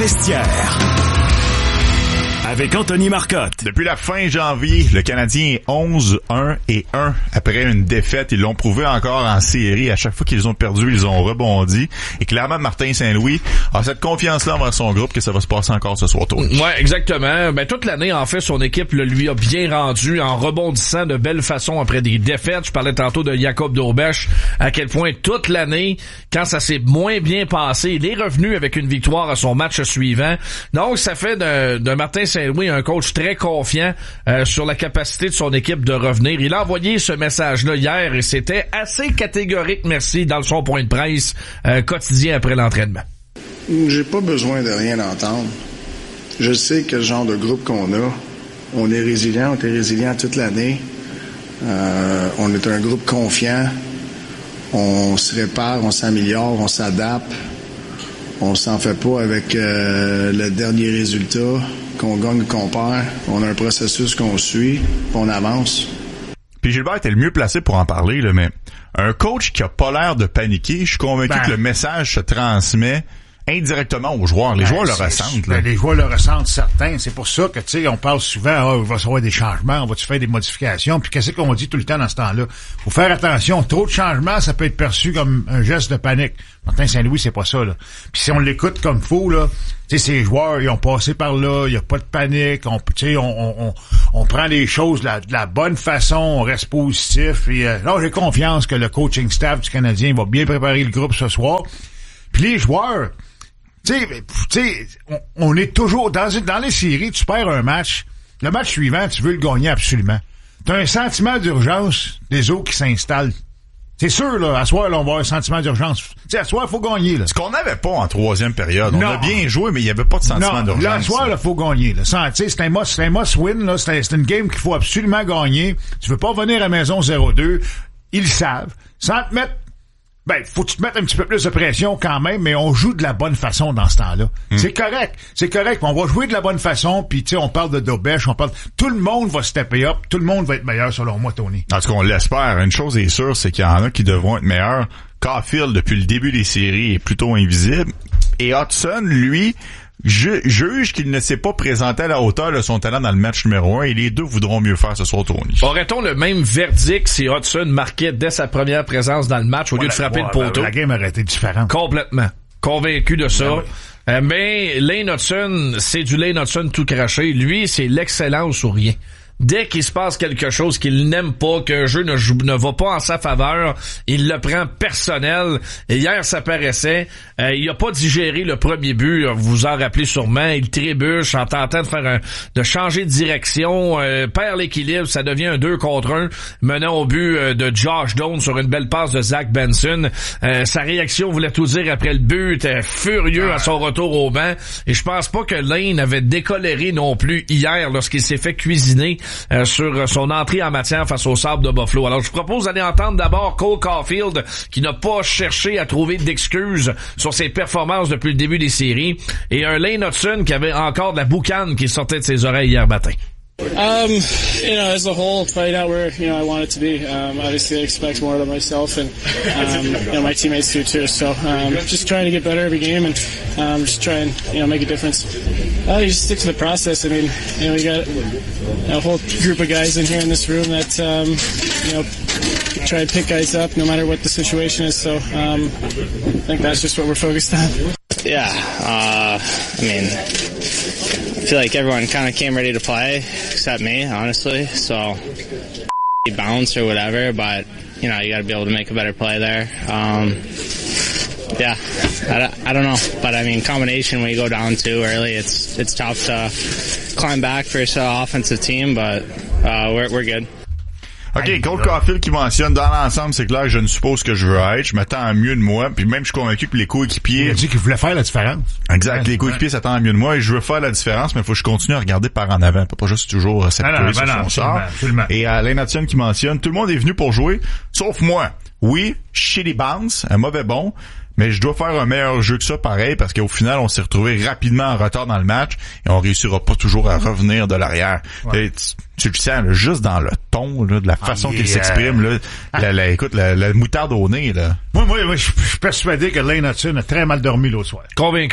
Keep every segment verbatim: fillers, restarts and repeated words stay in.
vestiaire. Avec Anthony Marcotte. Depuis la fin janvier, le Canadien est onze un et un après une défaite. Ils l'ont prouvé encore en série. À chaque fois qu'ils ont perdu, ils ont rebondi. Et clairement, Martin Saint-Louis a cette confiance-là envers son groupe que ça va se passer encore ce soir. Tôt. Ouais, exactement. Ben, toute l'année, en fait, son équipe le lui a bien rendu en rebondissant de belle façon après des défaites. Je parlais tantôt de Jacob Daubesch, à quel point toute l'année, quand ça s'est moins bien passé, il est revenu avec une victoire à son match suivant. Donc, ça fait de, de Martin Saint-Louis un coach très confiant euh, sur la capacité de son équipe de revenir. Il a envoyé ce message-là hier et c'était assez catégorique, merci, dans son point de presse euh, quotidien après l'entraînement. J'ai pas besoin de rien entendre. Je sais quel genre de groupe qu'on a. On est résilient, on est résilient toute l'année. Euh, on est un groupe confiant. On se répare, on s'améliore, on s'adapte. On s'en fait pas avec euh, le dernier résultat, qu'on gagne ou qu'on perd. On a un processus qu'on suit, on avance. Puis Gilbert était le mieux placé pour en parler, là, mais un coach qui a pas l'air de paniquer, je suis convaincu ben, que le message se transmet indirectement aux joueurs. Les ben, joueurs le ressentent. Là. Ben, les joueurs le ressentent, certains. C'est pour ça que, tu sais, on parle souvent, oh, il va y avoir des changements, on va-tu faire des modifications, puis qu'est-ce qu'on dit tout le temps dans ce temps-là? Faut faire attention. Trop de changements, ça peut être perçu comme un geste de panique. Martin Saint-Louis, c'est pas ça, là. Puis si on l'écoute comme faux, là, tu sais, ces joueurs, ils ont passé par là, il y a pas de panique, on, tu sais, on, on, on prend les choses de la, de la bonne façon, on reste positif, et euh, là, j'ai confiance que le coaching staff du Canadien va bien préparer le groupe ce soir. Puis les joueurs, tu sais, tu sais, on, on est toujours dans une, dans les séries, tu perds un match, le match suivant, tu veux le gagner absolument. T'as un sentiment d'urgence des autres qui s'installent. C'est sûr, là, à soir, là, on va avoir un sentiment d'urgence. Tu sais, à soir, il faut gagner, là. Ce qu'on n'avait pas en troisième période. Non. On a bien joué, mais il n'y avait pas de sentiment non, d'urgence. Là, à soir, il faut gagner, là. Tu sais, c'est un must, c'est un must win, là. C'est, un, c'est une game qu'il faut absolument gagner. Tu veux pas venir à la maison zéro deux. Ils le savent. Sans te mettre, ben, faut que tu te mettes un petit peu plus de pression quand même, mais on joue de la bonne façon dans ce temps-là. Mm. C'est correct. C'est correct. On va jouer de la bonne façon, puis tu sais, on parle de Daubesch, on parle... Tout le monde va stepper up. Tout le monde va être meilleur, selon moi, Tony. En tout cas, on l'espère. Une chose est sûre, c'est qu'il y en a qui devront être meilleurs. Caulfield, depuis le début des séries, est plutôt invisible. Et Hudson, lui... Je, juge qu'il ne s'est pas présenté à la hauteur de son talent dans le match numéro un et les deux voudront mieux faire ce soir, Tony. Aurait-on le même verdict si Hudson marquait dès sa première présence dans le match au lieu ouais, de frapper ouais, le poteau? La, la game aurait été différente. Complètement. Convaincu de ça. Ben oui. euh, mais Lane Hudson, c'est du Lane Hudson tout craché. Lui, c'est l'excellence ou rien. Dès qu'il se passe quelque chose qu'il n'aime pas, qu'un jeu ne, joue, ne va pas en sa faveur, il le prend personnel. Et hier, ça paraissait. Euh, il a pas digéré le premier but. Vous vous en rappelez sûrement. Il trébuche en tentant de faire un, de changer de direction, euh, perd l'équilibre. Ça devient un deux contre un, menant au but euh, de Josh Doan sur une belle passe de Zach Benson. Euh, sa réaction voulait tout dire après le but. Était furieux à son retour au banc. Et je pense pas que Lane avait décoléré non plus hier lorsqu'il s'est fait cuisiner Euh, sur son entrée en matière face au Sabres de Buffalo. Alors, je vous propose d'aller entendre d'abord Cole Caulfield, qui n'a pas cherché à trouver d'excuses sur ses performances depuis le début des séries, et un Lane Hudson qui avait encore de la boucane qui sortait de ses oreilles hier matin. Um, you know, as a whole, probably not where, you know, I want it to be. Um, obviously I expect more of myself and, um, you know, my teammates do too. So, um, just trying to get better every game and, um, just try and, you know, make a difference. Uh, you just stick to the process. I mean, you know, we got a whole group of guys in here in this room that, um, you know, try and pick guys up no matter what the situation is. So, um, I think that's just what we're focused on. Yeah, uh, I mean, I feel like everyone kind of came ready to play, except me, honestly. So, bounce or whatever, but, you know, you got to be able to make a better play there. Um, yeah, I, I don't know. But, I mean, combination, when you go down two early, it's it's tough to climb back for an offensive team, but uh, we're we're good. OK, Cole Caulfield qui mentionne dans l'ensemble, c'est clair que je ne suppose que je veux être. Je m'attends à mieux de moi. Puis même, je suis convaincu que les coéquipiers... Il a dit qu'il voulait faire la différence. Exact. Ouais, les coéquipiers ouais. s'attendent à mieux de moi et je veux faire la différence, mais il faut que je continue à regarder par en avant. Pas juste toujours cette ah sur son sort. Et à Lane Hudson qui mentionne, tout le monde est venu pour jouer, sauf moi. Oui, shitty bounce, un mauvais bon. Mais je dois faire un meilleur jeu que ça, pareil, parce qu'au final, on s'est retrouvé rapidement en retard dans le match et on réussira pas toujours à revenir de l'arrière. Ouais. Tu, tu le sens, là, juste dans le ton, là, de la façon ah, qu'il yeah. s'exprime, là, ah. la, la, écoute, la, la moutarde au nez, là. Moi, moi, moi, je suis persuadé que Lane Hudson a très mal dormi l'autre soir. Convaincu.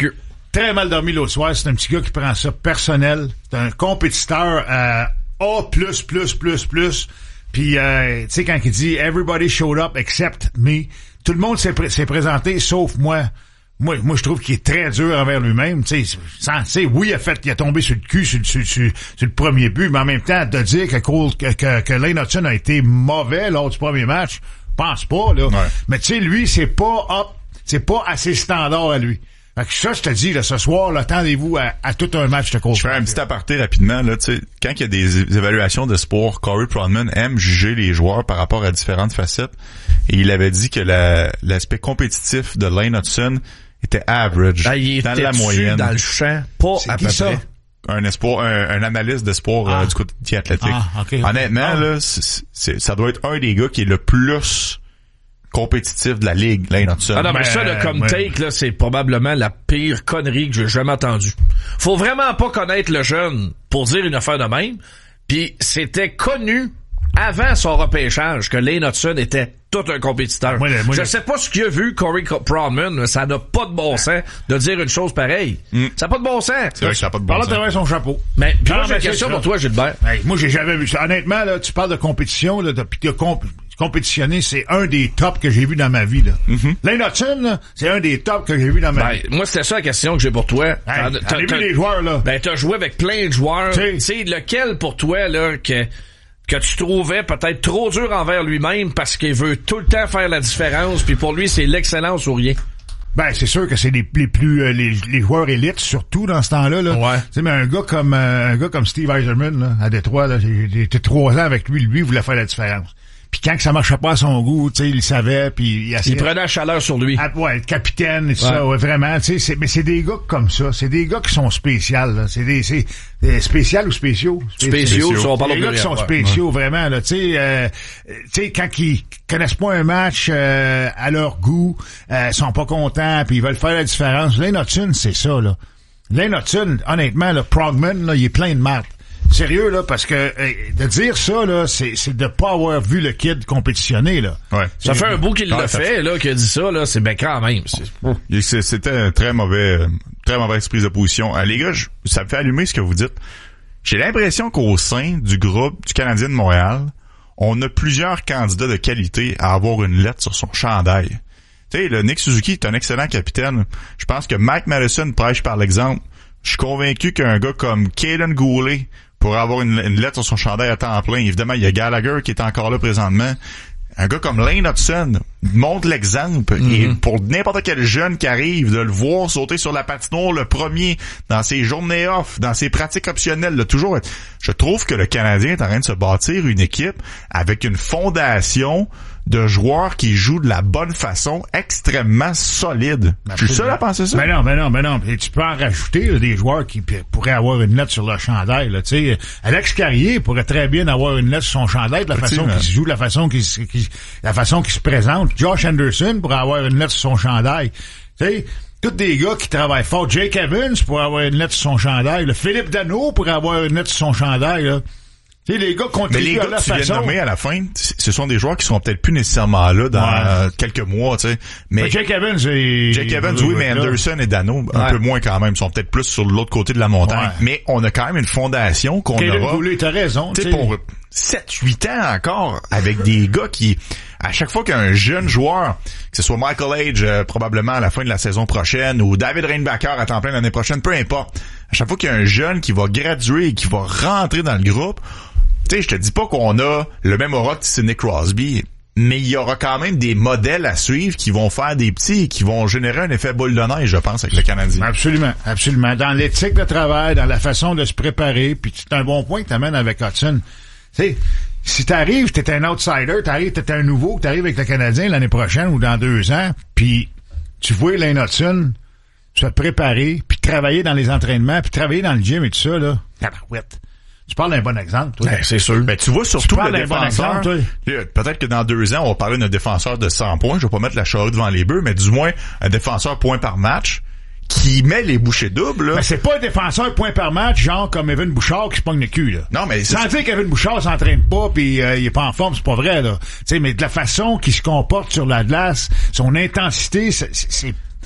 très mal dormi l'autre soir. C'est un petit gars qui prend ça personnel. C'est un compétiteur euh, A plus plus plus plus. Puis euh, tu sais quand il dit everybody showed up except me, tout le monde s'est, pr- s'est présenté sauf moi. Moi, moi, je trouve qu'il est très dur envers lui-même. Tu sais, oui, il a fait, il a tombé sur le cul sur, sur, sur, sur le premier but, mais en même temps, de dire que Cole, que, que, que Lane Hutson a été mauvais lors du premier match, pense pas, là. Ouais. Mais tu sais, lui, c'est pas up, c'est pas à ses standards à lui. Fait que ça, je te dis, là, ce soir, là, attendez-vous à, à tout un match de Cole. Je fais un petit aparté rapidement, là, tu sais, quand il y a des évaluations de sport, Corey Pronman aime juger les joueurs par rapport à différentes facettes, et il avait dit que la, l'aspect compétitif de Lane Hutson était average, ben, il dans était la moyenne. Dans le champ, pas c'est à qui peu ça? près. Un espoir, un, un analyste de sport ah. euh, du côté athlétique. Ah, okay, Honnêtement, okay. là, c'est, c'est, ça doit être un des gars qui est le plus compétitif de la ligue, Lane Hutson. Ah non, mais, mais ça, là, comme mais... take, là, c'est probablement la pire connerie que j'ai jamais entendue. Faut vraiment pas connaître le jeune pour dire une affaire de même. Puis c'était connu avant son repêchage que Lane Hutson était tout un compétiteur. Moi, moi, je sais pas ce qu'il a vu Corey Pronman, mais ça n'a pas de bon sens de dire une chose pareille. Mm. Ça n'a pas de bon sens. C'est vrai que ça n'a pas de bon sens. Parle à travers son chapeau. Mais puis moi, j'ai une question pour toi, Gilbert. Hey, moi, j'ai jamais vu ça. Honnêtement, là, tu parles de compétition, là, de, de comp- compétitionner, c'est un des tops que j'ai vu dans ma vie, là. Mm-hmm. Lane Hutson, là, c'est un des tops que j'ai vu dans ma ben, vie. Moi, c'était ça la question que j'ai pour toi. Hey, t'as, t'as, t'as vu les joueurs, là? Ben, t'as joué avec plein de joueurs. Tu sais, lequel pour toi, là, que... que tu trouvais peut-être trop dur envers lui-même parce qu'il veut tout le temps faire la différence, puis pour lui, c'est l'excellence ou rien. Ben, c'est sûr que c'est les, les plus euh, les, les joueurs élites, surtout dans ce temps-là. Là. Ouais. Tu sais, mais un gars comme euh, un gars comme Steve Yzerman, là, à Détroit, là, j'ai été trois ans avec lui, lui, il voulait faire la différence. Puis quand que ça marchait pas à son goût, tu sais, il le savait, puis il essayait... Il prenait la chaleur sur lui. Ah, ouais, le capitaine et tout ouais. ça, ouais, vraiment, tu sais, mais c'est des gars comme ça, c'est des gars qui sont spéciaux, là, c'est des, c'est euh, spécial ou spéciaux? Spéciaux, spéciaux. On parle des gars qui sont spéciaux, ouais. vraiment, là, tu sais, euh, tu sais, quand ils connaissent pas un match euh, à leur goût, euh, sont pas contents, puis ils veulent faire la différence. Lane Hutson, c'est ça, là. Lane Hutson, honnêtement, le Progman, là, il est plein de maths. Sérieux, là, parce que euh, de dire ça, là, c'est, c'est de pas avoir vu le kid compétitionner, là. Ouais. Ça fait un bout qu'il l'a fait, fait, là, qu'il a dit ça, là, c'est ben quand même. C'est... C'était un très mauvais, très mauvaise prise de position. Euh, les gars, je, ça me fait allumer ce que vous dites. J'ai l'impression qu'au sein du groupe du Canadien de Montréal, on a plusieurs candidats de qualité à avoir une lettre sur son chandail. Tu sais, le Nick Suzuki est un excellent capitaine. Je pense que Mike Madison prêche par l'exemple. Je suis convaincu qu'un gars comme Caden Goulet pourrait avoir une, une lettre sur son chandail à temps plein. Évidemment, il y a Gallagher qui est encore là présentement. Un gars comme Lane Hutson montre l'exemple. Mm-hmm. Et pour n'importe quel jeune qui arrive, de le voir sauter sur la patinoire le premier, dans ses journées off, dans ses pratiques optionnelles, là, toujours. Je trouve que le Canadien est en train de se bâtir une équipe avec une fondation de joueurs qui jouent de la bonne façon, extrêmement solide. Je suis seul à penser ça. Mais non, mais non, mais non. Et tu peux en rajouter là, des joueurs qui p- pourraient avoir une lettre sur leur chandail. Là, tu sais, Alex Carrier pourrait très bien avoir une lettre sur son chandail de la façon qu'il se joue, de la façon qu'il se, qu'il, la façon qu'il se présente. Josh Anderson pourrait avoir une lettre sur son chandail. Tu sais, tous des gars qui travaillent fort. Jake Evans pourrait avoir une lettre sur son chandail. Là. Philippe Danault pourrait avoir une lettre sur son chandail. Là. Tu sais, les gars Mais les gars que tu viens de nommer à la fin, ce sont des joueurs qui seront peut-être plus nécessairement là dans ouais. euh, quelques mois, tu sais. Mais, mais Jake Evans, est... Jake Evans, oui, mais Anderson et Danault, un ouais. peu moins quand même, sont peut-être plus sur l'autre côté de la montagne. Ouais. Mais on a quand même une fondation qu'on Caden aura. Goulet, t'as raison. Tu sais, pour sept huit ans encore, avec des gars qui, à chaque fois qu'un jeune joueur, que ce soit Michael Age euh, probablement à la fin de la saison prochaine, ou David Reinbacher à temps plein l'année prochaine, peu importe, à chaque fois qu'il y a un jeune qui va graduer et qui va rentrer dans le groupe, tu sais, je te dis pas qu'on a le même aura que Sidney Crosby, mais il y aura quand même des modèles à suivre qui vont faire des petits et qui vont générer un effet boule de neige, je pense, avec le Canadien. Absolument, absolument. Dans l'éthique de travail, dans la façon de se préparer, puis c'est un bon point que t'amènes avec Hudson. Tu sais, si t'arrives, t'es un outsider, t'arrives, t'es un nouveau, t'arrives avec le Canadien l'année prochaine ou dans deux ans, puis tu vois Lane Hutson se préparer, puis travailler dans les entraînements, puis travailler dans le gym et tout ça, là, tabarouette. Tu parles d'un bon exemple, toi. Ben, c'est sûr. Ben, tu vois surtout tu le défenseur. Bon exemple, peut-être que dans deux ans, on va parler d'un défenseur de cent points. Je vais pas mettre la charrue devant les bœufs, mais du moins, un défenseur point par match qui met les bouchées doubles, là. Mais c'est pas un défenseur point par match, genre comme Evan Bouchard qui se pogne le cul, là. Non, mais sans dire qu'Evan Bouchard s'entraîne pas pis euh, il est pas en forme, c'est pas vrai, là. Tu sais, mais de la façon qu'il se comporte sur la glace, son intensité, c'est, c'est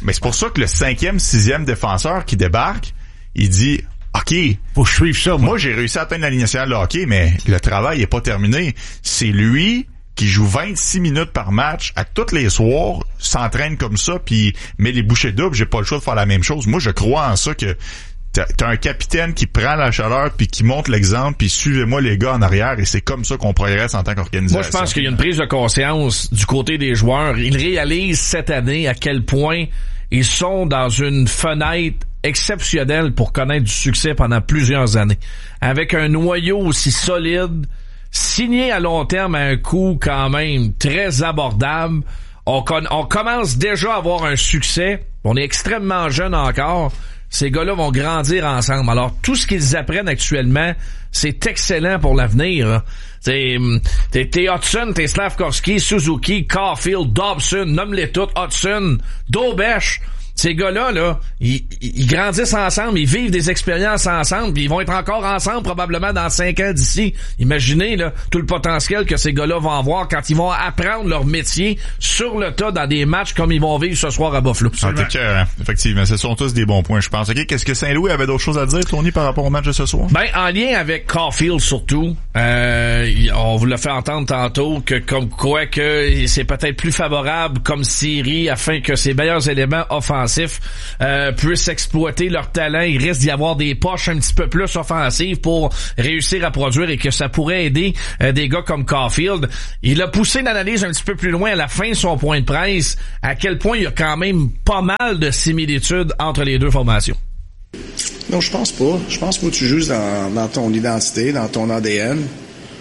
Mais c'est pour ça que le cinquième, sixième défenseur qui débarque, il dit, OK, faut que je suive ça, moi. Moi, j'ai réussi à atteindre la ligne nationale de hockey, mais le travail est pas terminé. C'est lui qui joue vingt-six minutes par match à tous les soirs, s'entraîne comme ça, puis met les bouchées doubles. J'ai pas le choix de faire la même chose. Moi, je crois en ça que T'as, t'as un capitaine qui prend la chaleur puis qui montre l'exemple puis suivez-moi les gars en arrière et c'est comme ça qu'on progresse en tant qu'organisation. Moi, je pense qu'il y a une prise de conscience du côté des joueurs. Ils réalisent cette année à quel point ils sont dans une fenêtre exceptionnelle pour connaître du succès pendant plusieurs années. Avec un noyau aussi solide, signé à long terme à un coût quand même très abordable, on, con- on commence déjà à avoir un succès. On est extrêmement jeune encore. Ces gars-là vont grandir ensemble. Alors, tout ce qu'ils apprennent actuellement, c'est excellent pour l'avenir. T'es, t'es, t'es Hudson, t'es Slavkovski, Suzuki, Caulfield, Dobson, nomme-les toutes, Hudson, Dobesch. Ces gars-là, là, ils, ils grandissent ensemble, ils vivent des expériences ensemble, puis ils vont être encore ensemble probablement dans cinq ans d'ici. Imaginez là tout le potentiel que ces gars-là vont avoir quand ils vont apprendre leur métier sur le tas dans des matchs comme ils vont vivre ce soir à Buffalo. Ah, t'es cœur, hein? Effectivement, ce sont tous des bons points, je pense. Ok, qu'est-ce que Saint-Louis avait d'autres choses à dire, Tony, par rapport au match de ce soir? Ben, en lien avec Caulfield surtout, euh, on vous l'a fait entendre tantôt que comme quoi que c'est peut-être plus favorable comme série afin que ses meilleurs éléments offensifs Euh, puissent exploiter leur talent. Il risque d'y avoir des poches un petit peu plus offensives pour réussir à produire et que ça pourrait aider euh, des gars comme Caulfield. Il a poussé l'analyse un petit peu plus loin à la fin de son point de presse, à quel point il y a quand même pas mal de similitudes entre les deux formations. Non, je pense pas. Je pense pas que tu joues dans, dans ton identité, dans ton A D N. Tu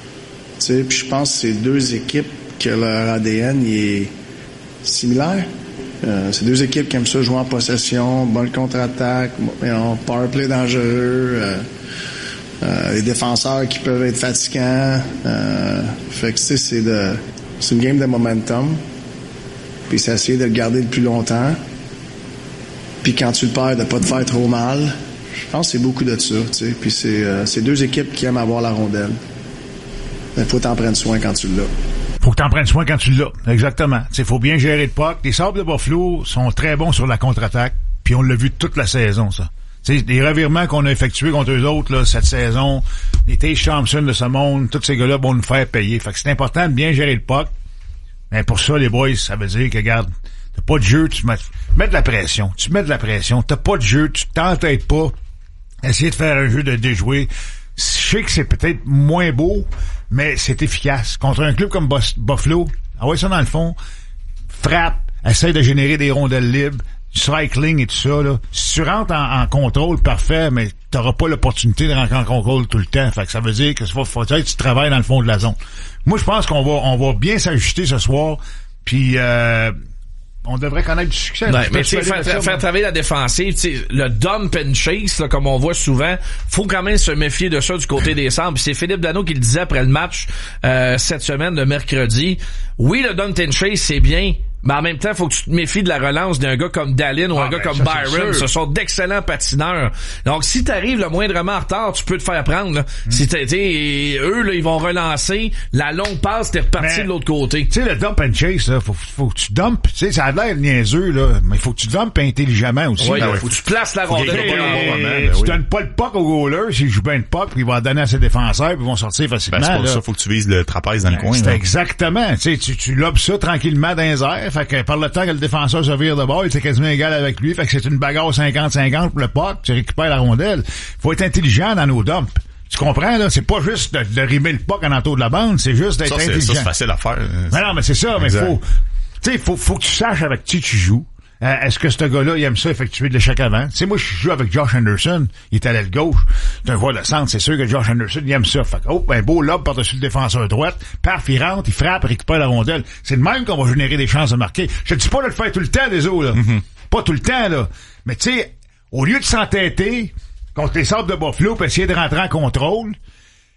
sais, puis je pense que c'est deux équipes que leur A D N il est similaire. Euh, c'est deux équipes qui aiment ça jouer en possession, bonne contre-attaque, you know, power play dangereux, euh, euh, les défenseurs qui peuvent être fatigants. Euh, fait que tu sais, c'est de, c'est une game de momentum. Puis c'est essayer de le garder le plus longtemps. Puis quand tu le perds, de pas te faire trop mal. Je pense que c'est beaucoup de ça, tu sais. Puis c'est, euh, c'est deux équipes qui aiment avoir la rondelle. Il faut t'en prendre soin quand tu l'as. Faut que t'en prennes soin quand tu l'as. Exactement. Il faut bien gérer le puck. Les Sabres de Buffalo sont très bons sur la contre-attaque, puis on l'a vu toute la saison, ça. T'sais, les revirements qu'on a effectués contre eux autres là, cette saison, les Tage Thompson de ce monde, tous ces gars-là vont nous faire payer. Fait que c'est important de bien gérer le puck. Mais pour ça, les boys, ça veut dire que, regarde, t'as pas de jeu, tu mets, mets de la pression. Tu mets de la pression. T'as pas de jeu, tu t'entêtes pas. Essayer de faire un jeu de déjouer. Je sais que c'est peut-être moins beau, mais c'est efficace. Contre un club comme Buffalo, envoie ça dans le fond, frappe, essaye de générer des rondelles libres, du cycling et tout ça, là. Si tu rentres en, en contrôle, parfait, mais t'auras pas l'opportunité de rentrer en contrôle tout le temps. Fait que ça veut dire que faut, faut que tu travailles dans le fond de la zone. Moi, je pense qu'on va, on va bien s'ajuster ce soir, puis euh, on devrait connaître du succès. Ouais, mais tu sais, faire, faire, faire travailler la défensive, tu sais, le dump and chase, là, comme on voit souvent, faut quand même se méfier de ça du côté des Sabres. Puis c'est Philippe Danault qui le disait après le match euh, cette semaine de mercredi. Oui, le dump and chase, c'est bien, mais en même temps, faut que tu te méfies de la relance d'un gars comme Dallin ou ah, un gars ben, comme ça, Byron. Ce sont d'excellents patineurs. Donc, si t'arrives le moindrement en retard, tu peux te faire prendre. Là. Mm. Si t'es, t'es, eux, là, ils vont relancer. La longue passe, t'es reparti mais, de l'autre côté. Tu sais, le dump and chase, là, faut, faut que tu dumpes. Tu sais, ça a l'air niaiseux, là, mais faut que tu dumpes intelligemment aussi. Oui, là. Faut que tu places la rondelle. Et, et, et, tu oui. donnes pas le puck au goaler. S'il joue bien le puck, puis il va en donner à ses défenseurs, puis ils vont sortir facilement. Ben, c'est pour là. ça, faut que tu vises le trapèze dans ben, le coin. C'est là. exactement. Tu sais, tu, tu lobes ça tranquillement dans les airs. Fait que par le temps que le défenseur se vire de bord, il était quasiment égal avec lui. Fait que c'est une bagarre cinquante cinquante pour le puck. Tu récupères la rondelle. Faut être intelligent dans nos dumps. Tu comprends, là? C'est pas juste de, de rimer le puck en entour de la bande. C'est juste d'être ça, intelligent. C'est, ça, c'est facile à faire. Mais non, mais c'est ça. Exact. Mais faut, tu sais, faut, faut que tu saches avec qui tu joues. Euh, est-ce que ce gars-là, il aime ça effectuer de l'échec avant? Tu sais, moi, je joue avec Josh Anderson. Il est à l'aile gauche. C'est un voie de centre. C'est sûr que Josh Anderson, il aime ça. Fait que, oh, un beau lob par-dessus le défenseur droite. Paf, il rentre, il frappe, il récupère la rondelle. C'est de même qu'on va générer des chances de marquer. Je te dis pas de le faire tout le temps, les autres, là. Mm-hmm. Pas tout le temps, là. Mais tu sais, au lieu de s'entêter contre les Sabres de Buffalo pis essayer de rentrer en contrôle,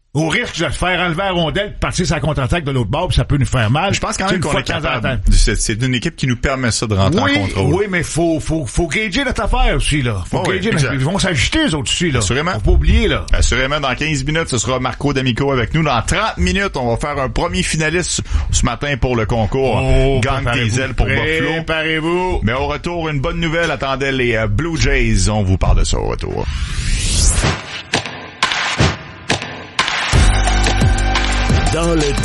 au risque de se faire enlever la rondelle, de partir sa contre-attaque de l'autre bord, puis ça peut nous faire mal. Je pense quand même qu'on est capable. C'est, c'est une équipe qui nous permet ça de rentrer oui, en contrôle. Oui, mais faut, faut, faut gager notre affaire aussi, là. Faut oh, gager oui, notre... Ils vont s'ajuster, les autres aussi, là. Assurément. Faut pas oublier, là. Assurément, dans quinze minutes, ce sera Marco D'Amico avec nous. Dans trente minutes, on va faire un premier finaliste ce matin pour le concours. Oh, Gagne tes ailes pour Buffalo. Préparez-vous. Mais au retour, une bonne nouvelle. Attendez les uh, Blue Jays. On vous parle de ça au retour. Dans le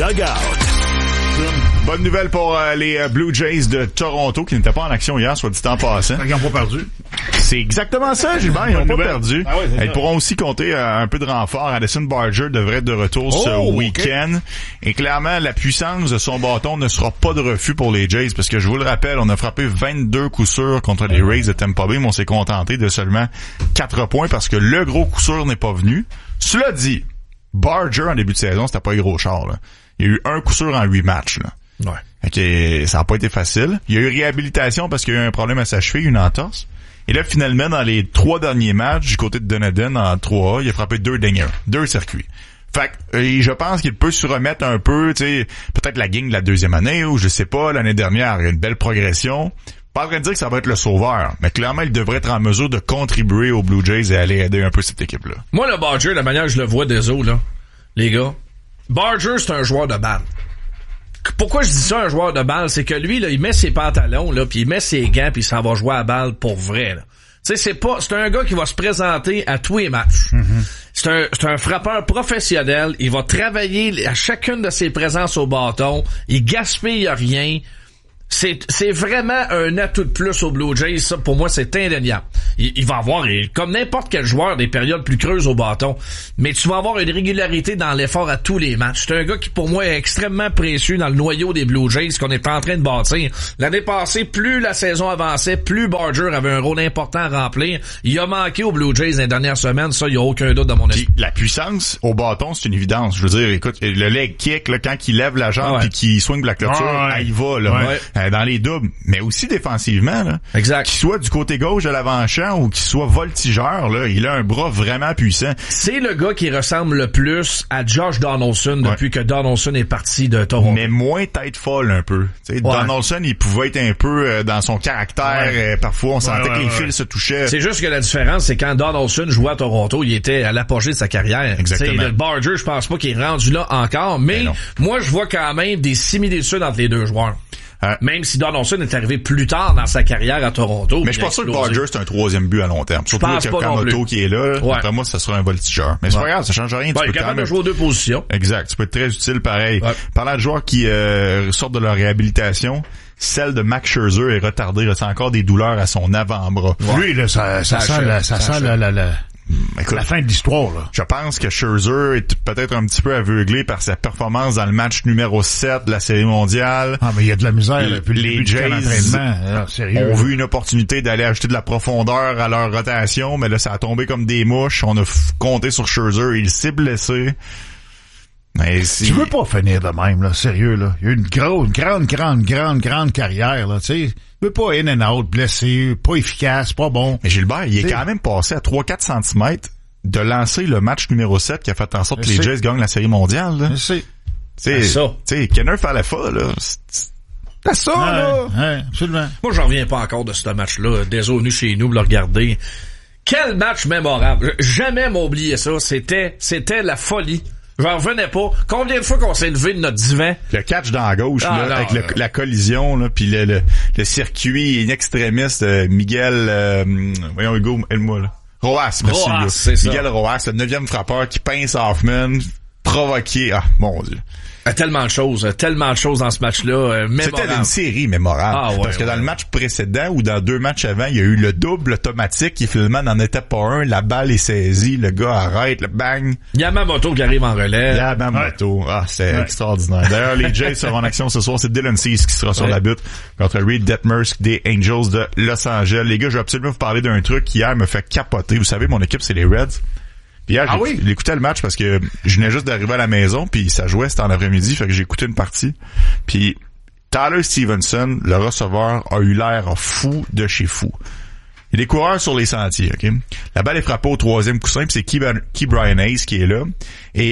dugout. Bonne nouvelle pour euh, les euh, Blue Jays de Toronto qui n'étaient pas en action hier, soit dit en passant. Ils n'ont pas perdu. C'est exactement ça, Gilbert. Ils n'ont pas nouvelle. perdu. Ah oui, Ils ça. pourront aussi compter euh, un peu de renfort. Addison Barger devrait être de retour Oh, ce okay. week-end. Et clairement, la puissance de son bâton ne sera pas de refus pour les Jays parce que je vous le rappelle, on a frappé vingt-deux coups sûrs contre les Rays de Tampa Bay, mais on s'est contenté de seulement quatre points parce que le gros coup sûr n'est pas venu. Cela dit, Barger en début de saison, c'était pas un gros char, là. Il y a eu un coup sûr en huit matchs, là. Ouais. Okay, ça n'a pas été facile. Il y a eu réhabilitation parce qu'il y a eu un problème à sa cheville, une entorse. Et là, finalement, dans les trois derniers matchs, du côté de Dunedin, en trois A, il a frappé deux dingers, deux circuits. Fait que, et je pense qu'il peut se remettre un peu, tu sais, peut-être la gang de la deuxième année, ou je sais pas, l'année dernière, il y a une belle progression. Pas en train de dire que ça va être le sauveur, mais clairement, il devrait être en mesure de contribuer aux Blue Jays et aller aider un peu cette équipe-là. Moi, le Barger, la manière que je le vois des eaux, là, les gars, Barger, c'est un joueur de balle. Pourquoi je dis ça, un joueur de balle? C'est que lui, là, il met ses pantalons, là, puis il met ses gants, puis il s'en va jouer à balle pour vrai, là. Tu sais, c'est pas, c'est un gars qui va se présenter à tous les matchs. Mm-hmm. C'est un, c'est un frappeur professionnel. Il va travailler à chacune de ses présences au bâton. Il gaspille rien. C'est, c'est vraiment un atout de plus aux Blue Jays. Ça, pour moi, c'est indéniable. Il, il va avoir, comme n'importe quel joueur, des périodes plus creuses au bâton. Mais tu vas avoir une régularité dans l'effort à tous les matchs. C'est un gars qui, pour moi, est extrêmement précieux dans le noyau des Blue Jays qu'on est en train de bâtir. L'année passée, plus la saison avançait, plus Barger avait un rôle important à remplir. Il a manqué aux Blue Jays les dernières semaines. Ça, il y a aucun doute dans mon esprit. La puissance au bâton, c'est une évidence. Je veux dire, écoute, le leg kick, là, quand il lève la jambe ouais. puis qu'il swing de la clôture, ouais. ah, il va, là. Ouais. Euh, dans les doubles, mais aussi défensivement, là. Exact. Qu'il soit du côté gauche de l'avant-champ ou qu'il soit voltigeur, là, il a un bras vraiment puissant. C'est le gars qui ressemble le plus à Josh Donaldson depuis ouais. que Donaldson est parti de Toronto. Mais moins tête folle un peu. Ouais. Donaldson, il pouvait être un peu euh, dans son caractère. Ouais. Euh, parfois, on sentait ouais, ouais, que les ouais. fils se touchaient. C'est juste que la différence, c'est quand Donaldson jouait à Toronto, il était à l'apogée de sa carrière. Exactement. T'sais, le Barger, je pense pas qu'il est rendu là encore, mais moi, je vois quand même des similitudes entre les deux joueurs. Hein? Même si Donaldson est arrivé plus tard dans sa carrière à Toronto. Mais je pense pas que Barger, c'est un troisième but à long terme. Surtout avec Kamoto qui est là. Ouais. Après moi, ça sera un voltigeur. Mais c'est ouais. pas grave, ça change rien. Ouais, tu peux capable même... de jouer aux deux positions. Exact. Tu peux être très utile pareil. Ouais. Parlant de joueurs qui euh, sortent de leur réhabilitation, celle de Max Scherzer est retardée. C'est encore des douleurs à son avant-bras. Ouais. Lui, là, ça, ça, ça sent la, ça sent la, la, la... Écoute, la fin de l'histoire, là. Je pense que Scherzer est peut-être un petit peu aveuglé par sa performance dans le match numéro sept de la Série mondiale. Ah, mais il y a de la misère, là, puis les Jays ont vu une opportunité d'aller ajouter de la profondeur à leur rotation, mais là, ça a tombé comme des mouches. On a f- compté sur Scherzer, il s'est blessé. Mais si... Tu veux pas finir de même, là, sérieux, là. Il y a eu une grande, grande, grande, grande, grande carrière, là, tu sais. Tu veux pas in and out, blessé, pas efficace, pas bon. Mais Gilbert, il est quand même passé à trois à quatre centimètres de lancer le match numéro sept qui a fait en sorte que les Jays gagnent la Série mondiale, là. Je sais. C'est ça. Tu sais, Kenner Falefa, là. C'est ça, ouais, là. Ouais, absolument. Moi, j'en reviens pas encore de ce match-là. Désolé, venu chez nous, le regarder. Quel match mémorable. Jamais m'oublier ça. C'était, c'était la folie. J'en revenais pas. Combien de fois qu'on s'est levé de notre divan? Le catch dans la gauche, ah, là, non, avec le, la collision, là, puis le, le, le circuit in extremis de Miguel, euh, voyons Hugo, aide-moi, là. Rojas, merci, Rojas, c'est Miguel ça. Rojas, le neuvième frappeur qui pince Hoffman, provoqué. Ah, mon Dieu. Tellement de choses, tellement de choses dans ce match-là. Euh, C'était une série mémorable. Ah, ouais, parce que ouais, dans ouais. le match précédent ou dans deux matchs avant, il y a eu le double automatique qui finalement n'en était pas un. La balle est saisie, le gars arrête, le bang. Yamamoto qui arrive en relais. Yamamoto. Ouais. Ah, c'est ouais. extraordinaire. D'ailleurs, les Jays seront en action ce soir. C'est Dylan Cease qui sera ouais. sur la butte contre Reed Detmers des Angels de Los Angeles. Les gars, je vais absolument vous parler d'un truc qui hier me fait capoter. Vous savez, mon équipe, c'est les Reds. Puis hier, ah oui? j'écoutais le match parce que je venais juste d'arriver à la maison, puis ça jouait, c'était en après-midi, fait que j'ai écouté une partie. Puis Tyler Stevenson, le receveur, a eu l'air fou de chez fou. Il y a des coureurs sur les sentiers, OK? La balle est frappée au troisième coussin, puis c'est Key, Key Brian Hayes qui est là. Et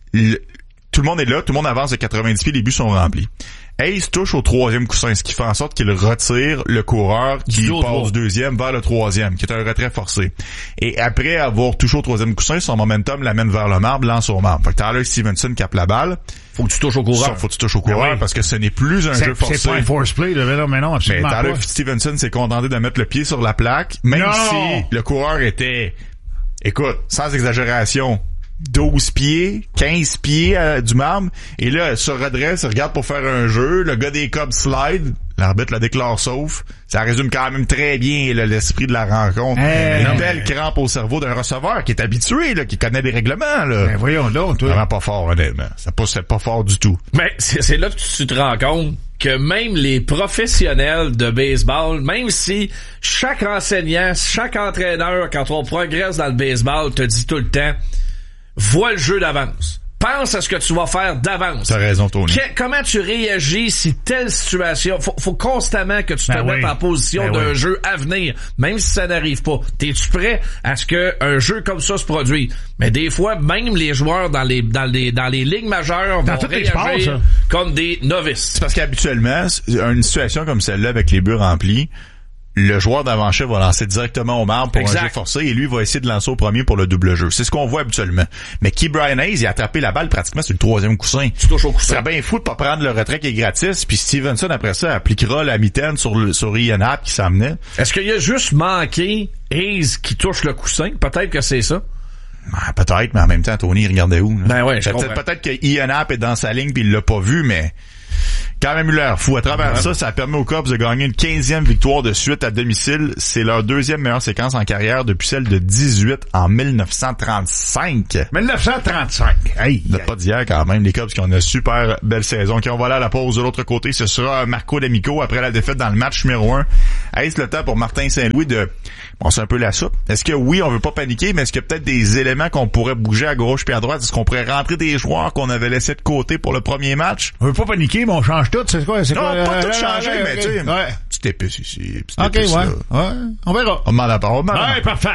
le, tout le monde est là, tout le monde avance de quatre-vingt-dix pieds, les buts sont remplis. Hayes touche au troisième coussin, ce qui fait en sorte qu'il retire le coureur qui du passe du deuxième vers le troisième, qui est un retrait forcé. Et après avoir touché au troisième coussin, son momentum l'amène vers le marbre, lance au marbre. Fait que Tyler Stevenson capte la balle. Faut que tu touches au coureur. Ça, faut que tu touches au coureur Ben oui. parce que ce n'est plus un C'est, jeu forcé. c'est pas un force play, là, mais non, mais non, absolument Mais Tyler pas. Stevenson s'est contenté de mettre le pied sur la plaque, même Non! si le coureur était, écoute, sans exagération, douze pieds, quinze pieds euh, du marbre, et là, elle se redresse, elle regarde pour faire un jeu, le gars des Cubs slide, l'arbitre la déclare sauf. Ça résume quand même très bien là, l'esprit de la rencontre. Hey, Une non, belle mais... crampe au cerveau d'un receveur qui est habitué, là, qui connaît les règlements. Là. Ben voyons donc, toi. Vraiment pas fort, honnêtement. C'est pas, c'est pas fort du tout. Mais c'est, c'est là que tu te rends compte que même les professionnels de baseball, même si chaque enseignant, chaque entraîneur, quand on progresse dans le baseball, te dit tout le temps, vois le jeu d'avance. Pense à ce que tu vas faire d'avance. T'as raison, Tony. Que, comment tu réagis si telle situation... Faut, faut constamment que tu te Ben mettes oui. en position Ben d'un oui. jeu à venir, même si ça n'arrive pas. T'es-tu prêt à ce que un jeu comme ça se produise? Mais des fois, même les joueurs dans les dans les dans les ligues majeures Dans vont tous les réagir sports, ça. comme des novices. C'est parce qu'habituellement, une situation comme celle-là avec les buts remplis, le joueur d'avant-chef va lancer directement au marbre pour Exact. un jeu forcé et lui va essayer de lancer au premier pour le double jeu. C'est ce qu'on voit habituellement. Mais Key Brian Hayes, il a attrapé la balle pratiquement sur le troisième coussin. Tu touches au coussin. C'est bien fou de pas prendre le retrait qui est gratis, puis Stevenson après ça appliquera la mitaine sur le, sur Ian Happ qui s'emmenait. Est-ce qu'il y a juste manqué Hayes qui touche le coussin? Peut-être que c'est ça. Ah, peut-être, mais en même temps, Tony, il regardait où? Là? Ben ouais, je peut-être, comprends. peut-être que Ian Happ est dans sa ligne puis il l'a pas vu, mais quand même eu l'air fou. À travers Ouais. ça, ça a permis aux Cubs de gagner une quinzième victoire de suite à domicile. C'est leur deuxième meilleure séquence en carrière depuis celle de dix-huit en dix-neuf cent trente-cinq. dix-neuf cent trente-cinq. Hey, Date pas d'hier quand même, les Cubs qui ont une super belle saison, qui ont volé à la pause de l'autre côté. Ce sera Marco D'Amico après la défaite dans le match numéro un. Est-ce le temps pour Martin Saint-Louis de... Bon, c'est un peu la soupe. Est-ce que oui, on veut pas paniquer, mais est-ce qu'il y a peut-être des éléments qu'on pourrait bouger à gauche puis à droite? Est-ce qu'on pourrait rentrer des joueurs qu'on avait laissés de côté pour le premier match? on veut pas paniquer, mais on change tout, c'est quoi? C'est Non, quoi? pas euh, tout euh, changer, euh, mais okay. tu sais, Ouais. petite épice ici, petite OK, épice ouais. là. Ouais. On verra. On demande à part, on demande à part. Ouais, parfait.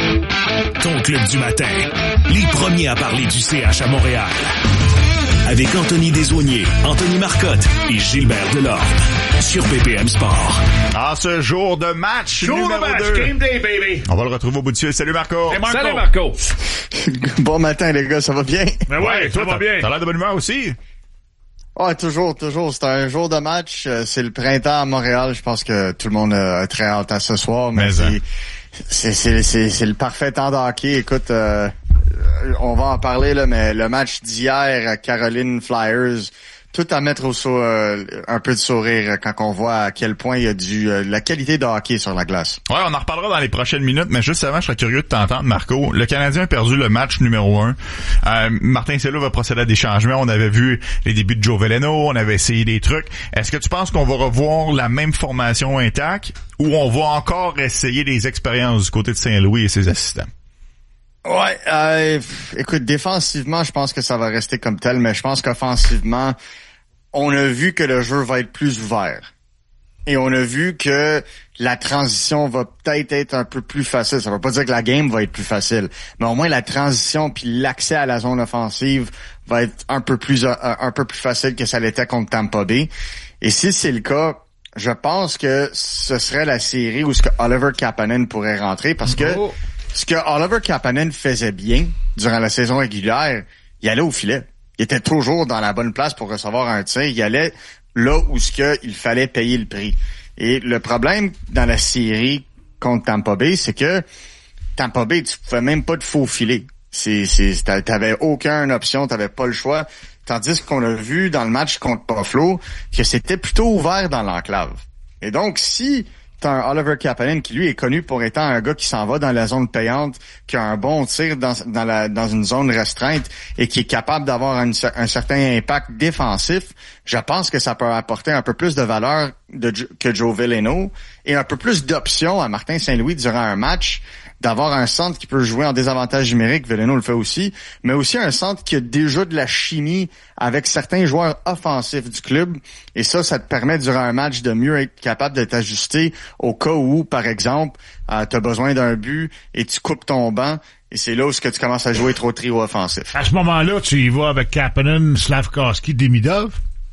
Ton club du matin. Les premiers à parler du C H à Montréal. Avec Anthony Desaulniers, Anthony Marcotte et Gilbert Delorme. Sur B P M Sport. En ce jour de match Show numéro the match, deux. game day, baby. On va le retrouver au bout du fil. Salut Marco. Hey, Marco. Salut Marco. Bon matin, les gars, ça va bien? Ben ouais, ça va t'as- bien. T'as l'air de bonne humeur aussi. Ouais, toujours, toujours. C'est un jour de match. Euh, C'est le printemps à Montréal. Je pense que tout le monde a très hâte à ce soir. Mais, Mais, c'est, hein. c'est, c'est, c'est, c'est le parfait temps de hockey. Écoute, euh, on va en parler, là, mais le match d'hier, Caroline Flyers, tout à mettre au sau- euh, un peu de sourire quand on voit à quel point il y a du euh, la qualité de hockey sur la glace. Ouais, on en reparlera dans les prochaines minutes, mais juste avant, je serais curieux de t'entendre, Marco. Le Canadien a perdu le match numéro un. Euh, Martin Saint-Louis va procéder à des changements. On avait vu les débuts de Joe Veleno, on avait essayé des trucs. Est-ce que tu penses qu'on va revoir la même formation intacte ou on va encore essayer des expériences du côté de Saint-Louis et ses assistants? Ouais, euh, écoute, défensivement, je pense que ça va rester comme tel, mais je pense qu'offensivement, on a vu que le jeu va être plus ouvert. Et on a vu que la transition va peut-être être un peu plus facile. Ça veut pas dire que la game va être plus facile, mais au moins la transition puis l'accès à la zone offensive va être un peu plus un, un peu plus facile que ça l'était contre Tampa Bay. Et si c'est le cas, je pense que ce serait la série où ce que Oliver Kapanen pourrait rentrer parce que Oh. ce que Oliver Kapanen faisait bien durant la saison régulière, il allait au filet. Il était toujours dans la bonne place pour recevoir un tir. Il allait là où ce que il fallait payer le prix. Et le problème dans la série contre Tampa Bay, c'est que Tampa Bay, tu pouvais même pas te faufiler. C'est, c'est, t'avais aucune option, t'avais pas le choix. Tandis qu'on a vu dans le match contre Buffalo que c'était plutôt ouvert dans l'enclave. Et donc, si t'as un Oliver Kapanen qui, lui, est connu pour étant un gars qui s'en va dans la zone payante, qui a un bon tir dans, dans, la, dans une zone restreinte et qui est capable d'avoir un, un certain impact défensif, je pense que ça peut apporter un peu plus de valeur de, que Joe Veleno et un peu plus d'options à Martin Saint-Louis durant un match, d'avoir un centre qui peut jouer en désavantage numérique, Veleno le fait aussi, mais aussi un centre qui a déjà de la chimie avec certains joueurs offensifs du club. Et ça, ça te permet durant un match de mieux être capable de t'ajuster au cas où, par exemple, euh, tu as besoin d'un but et tu coupes ton banc Et c'est là où ce que tu commences à jouer trop trio offensif. À ce moment-là, tu y vas avec Kapanen, Slavkovski, Demidov?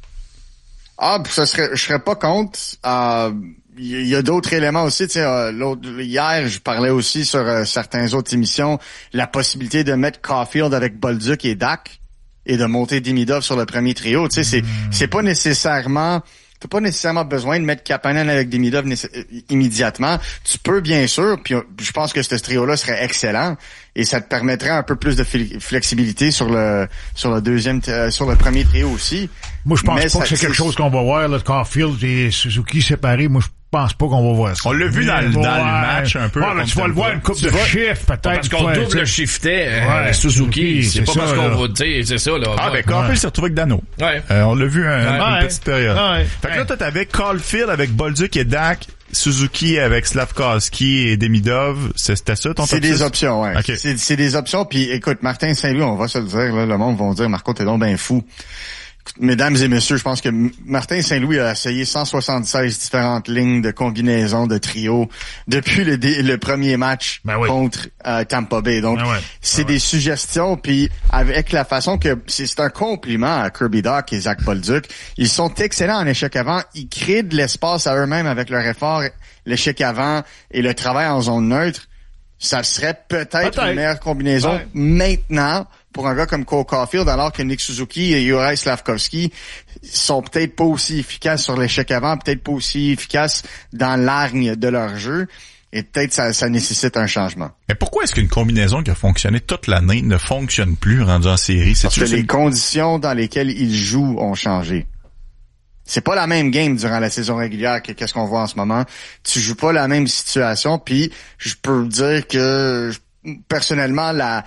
Ah, ça serait, je serais pas contre. Euh, il y a d'autres éléments aussi. Tu sais, euh, l'autre, hier, je parlais aussi sur euh, certaines autres émissions, la possibilité de mettre Caulfield avec Bolduc et Dak et de monter Demidov sur le premier trio. Tu sais, c'est, c'est pas nécessairement... T'as pas nécessairement besoin de mettre Kapanen avec Demidov immédiatement. Tu peux, bien sûr, puis je pense que ce trio-là serait excellent et ça te permettrait un peu plus de flexibilité sur le sur le deuxième, euh, sur le premier trio aussi. Moi, je pense Mais pas ça, que c'est quelque chose qu'on va voir, là, Caulfield et Suzuki séparés. Moi, je pense pas qu'on va voir ça. On l'a vu dans, le, dans le match un peu. Ouais, mais tu vas le voir une coupe de chiffres, peut-être. Parce qu'on double shiftait euh, ouais, Suzuki. C'est, c'est pas ça, parce qu'on là. va dire, c'est ça, là. Ah, ben, Caulfield ouais. s'est retrouvé avec Dano. Ouais. Euh, on l'a vu un, ouais. une petite période. Ouais. Fait que là, toi, t'avais Caulfield avec Bolduc et Dak, Suzuki avec Slavkovski et Demidov. C'était ça, ton C'est des options, ouais. Okay. C'est, c'est des options, puis écoute, Martin Saint-Louis, on va se le dire, là, le monde va dire, Marco, t'es donc ben fou. Mesdames et messieurs, je pense que Martin Saint-Louis a essayé cent soixante-seize différentes lignes de combinaisons de trio depuis le, dé, le premier match ben oui. contre euh, Tampa Bay. Donc, ben ouais. c'est ben des ouais. suggestions, puis avec la façon que c'est, c'est un compliment à Kirby Dach et Zach Bolduc. Ils sont excellents en échec avant. Ils créent de l'espace à eux-mêmes avec leur effort, l'échec avant et le travail en zone neutre. Ça serait peut-être, peut-être. une meilleure combinaison ouais. maintenant pour un gars comme Cole Caulfield, alors que Nick Suzuki et Juraj Slavkovski sont peut-être pas aussi efficaces sur l'échec avant, peut-être pas aussi efficaces dans l'argne de leur jeu, et peut-être ça, ça nécessite un changement. Mais pourquoi est-ce qu'une combinaison qui a fonctionné toute l'année ne fonctionne plus rendue en série? C'est Parce que les une... conditions dans lesquelles ils jouent ont changé. C'est pas la même game durant la saison régulière que qu'est-ce qu'on voit en ce moment. Tu joues pas la même situation, puis je peux dire que personnellement, la,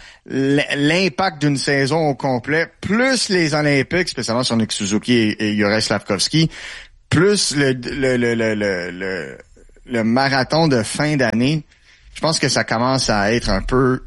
l'impact d'une saison au complet, plus les Olympiques, spécialement sur Nick Suzuki et, et Juraj Slavkovski, plus le, le, le, le, le, le, le marathon de fin d'année, je pense que ça commence à être un peu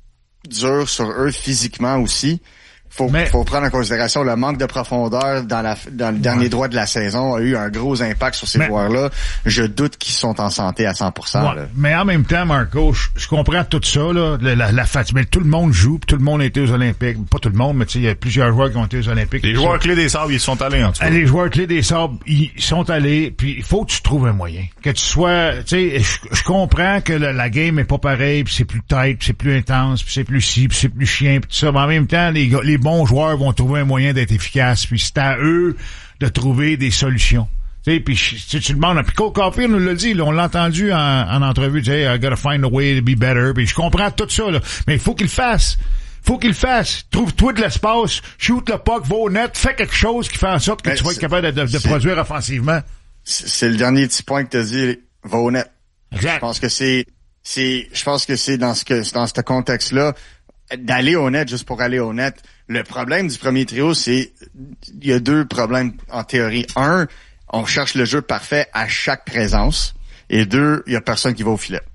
dur sur eux physiquement aussi. Faut, Mais, faut prendre en considération le manque de profondeur dans la dans le ouais. dernier droit de la saison a eu un gros impact sur ces Mais, joueurs-là. Je doute qu'ils sont en santé à cent pour cent. Ouais. Mais en même temps, Marco, je, je comprends tout ça, là, la, la, la fatigue. Mais tout le monde joue, puis tout le monde a été aux Olympiques. Pas tout le monde, mais tu sais, il y a plusieurs joueurs qui ont été aux Olympiques. Les joueurs ça. clés des Sabres, ils sont allés en tout cas. Les joueurs clés des Sabres, ils sont allés, puis il faut que tu trouves un moyen. Que tu sois, tu sais, je, je comprends que la, la game est pas pareille, puis c'est plus tight, puis c'est plus intense, puis c'est plus ci, puis c'est plus chien, puis tout ça. Mais en même temps, les, les bons joueurs vont trouver un moyen d'être efficaces, puis c'est à eux de trouver des solutions. Tu sais, puis tu te demandes, puis Cole Caulfield nous l'a dit, là, on l'a entendu en, en entrevue, tu sais, I gotta find a way to be better, puis je comprends tout ça, là, mais il faut qu'il le fasse. Faut qu'il le fasse. Trouve-toi de l'espace, shoot le puck, va au net, fais quelque chose qui fait en sorte que mais tu vas être capable de, de, de produire offensivement. C'est le dernier petit point que tu as dit, va au net. Exact. Je pense que c'est, c'est, je pense que c'est dans ce que, dans ce contexte-là, d'aller au net juste pour aller au net. Le problème du premier trio, c'est, il y a deux problèmes en théorie. Un, on cherche le jeu parfait à chaque présence. Et deux, il y a personne qui va au filet.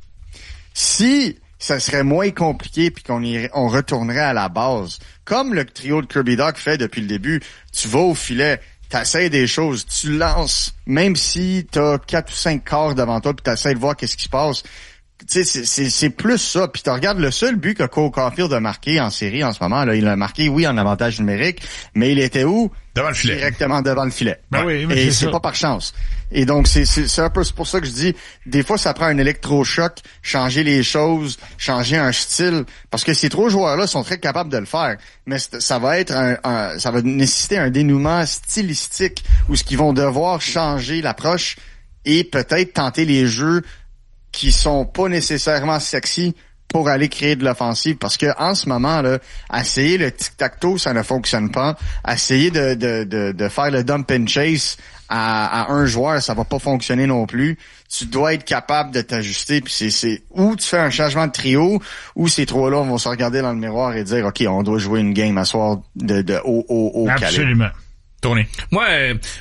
Si ça serait moins compliqué puis qu'on irait, on retournerait à la base, comme le trio de Kirby Dach fait depuis le début, tu vas au filet, t'essayes des choses, tu lances, même si t'as quatre ou cinq quarts devant toi puis t'essayes de voir qu'est-ce qui se passe. Tu sais, c'est, c'est, c'est plus ça. Puis tu regardes le seul but que Cole Caulfield a marqué en série en ce moment. Là, il a marqué, oui, en avantage numérique, mais il était où? Devant le filet. Directement devant le filet. Ben oui, mais et c'est, c'est ça. pas par chance. Et donc, c'est, c'est, c'est un peu c'est pour ça que je dis, des fois, ça prend un électrochoc, changer les choses, changer un style, parce que ces trois joueurs-là sont très capables de le faire. Mais ça va être un, un ça va nécessiter un dénouement stylistique où ce qu'ils vont devoir changer l'approche et peut-être tenter les jeux qui sont pas nécessairement sexy pour aller créer de l'offensive, parce que en ce moment là, essayer le tic-tac-toe, ça ne fonctionne pas. Essayer de de de, de faire le dump and chase à, à un joueur, ça va pas fonctionner non plus. Tu dois être capable de t'ajuster, puis c'est c'est ou tu fais un changement de trio, ou ces trois-là vont se regarder dans le miroir et dire ok, on doit jouer une game à soir de de haut haut haut Absolument. Tony. Moi, je